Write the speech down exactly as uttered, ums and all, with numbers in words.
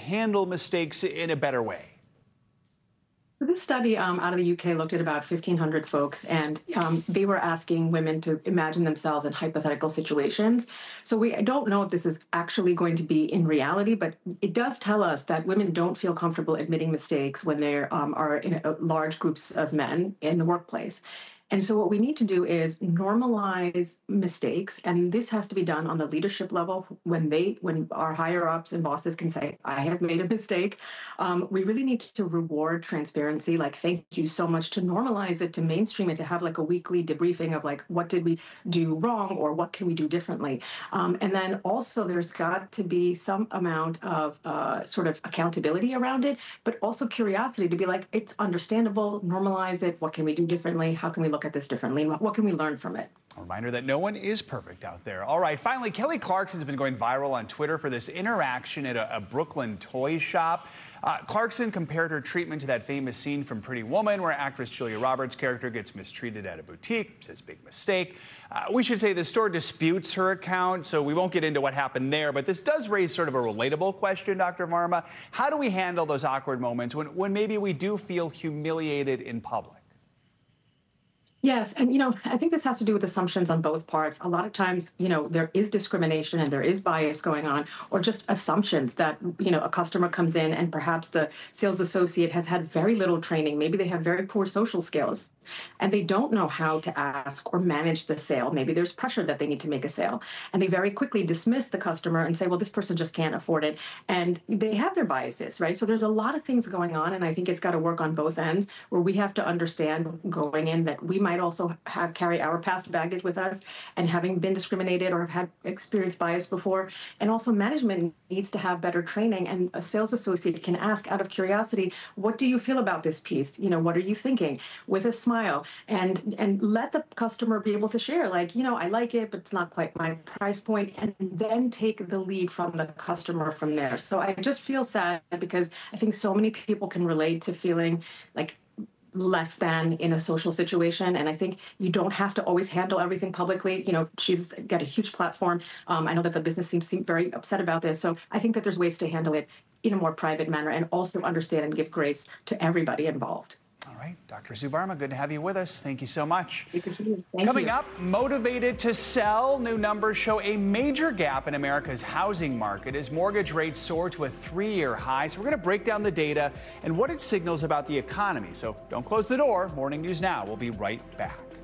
handle mistakes in a better way? This study um, out of the U K looked at about fifteen hundred folks, and um, they were asking women to imagine themselves in hypothetical situations. So we I don't know if this is actually going to be in reality, but it does tell us that women don't feel comfortable admitting mistakes when they um, are in a, large groups of men in the workplace. And so what we need to do is normalize mistakes, and this has to be done on the leadership level when they, when our higher ups and bosses can say, "I have made a mistake." Um, we really need to reward transparency, like thank you so much, to normalize it, to mainstream it, to have like a weekly debriefing of like what did we do wrong or what can we do differently. Um, and then also there's got to be some amount of uh, sort of accountability around it, but also curiosity to be like, it's understandable, normalize it. What can we do differently? How can we look at this differently? What can we learn from it? A reminder that no one is perfect out there. All right, finally, Kelly Clarkson's been going viral on Twitter for this interaction at a, a Brooklyn toy shop. Uh, Clarkson compared her treatment to that famous scene from Pretty Woman where actress Julia Roberts' character gets mistreated at a boutique. Says big mistake. Uh, we should say the store disputes her account, so we won't get into what happened there. But this does raise sort of a relatable question, Doctor Varma. How do we handle those awkward moments when, when maybe we do feel humiliated in public? Yes. And, you know, I think this has to do with assumptions on both parts. A lot of times, you know, there is discrimination and there is bias going on, or just assumptions that, you know, a customer comes in and perhaps the sales associate has had very little training. Maybe they have very poor social skills and they don't know how to ask or manage the sale. Maybe there's pressure that they need to make a sale, and they very quickly dismiss the customer and say, well, this person just can't afford it. And they have their biases, right? So there's a lot of things going on. And I think it's got to work on both ends, where we have to understand going in that we might also have carry our past baggage with us and having been discriminated or have had experienced bias before. And also management needs to have better training, and a sales associate can ask out of curiosity, what do you feel about this piece? You know, what are you thinking? With a smile, and and let the customer be able to share, like, you know, I like it, but it's not quite my price point, and then take the lead from the customer from there. So I just feel sad because I think so many people can relate to feeling like less than in a social situation. And I think you don't have to always handle everything publicly. You know, she's got a huge platform. Um, I know that the business seems seem very upset about this. So I think that there's ways to handle it in a more private manner and also understand and give grace to everybody involved. All right, Doctor Sue Varma, good to have you with us. Thank you so much. Good to see you. Thank Coming you. up, motivated to sell. New numbers show a major gap in America's housing market as mortgage rates soar to a three-year high. So we're going to break down the data and what it signals about the economy. So don't close the door. Morning News Now. We'll be right back.